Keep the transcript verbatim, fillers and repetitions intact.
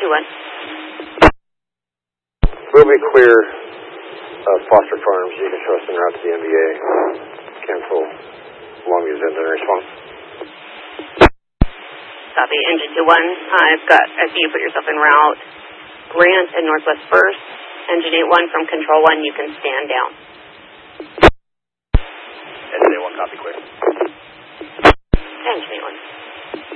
two one. We'll be clear. Uh, Foster Farms, you can show us en route to the N B A. Cancel Longview Zinda in response. Copy, engine two one. I've got, I see you put yourself en route. Grant and Northwest First. Engine eight one from Control one, you can stand down. Engine eight one, copy, clear. Engine eight one.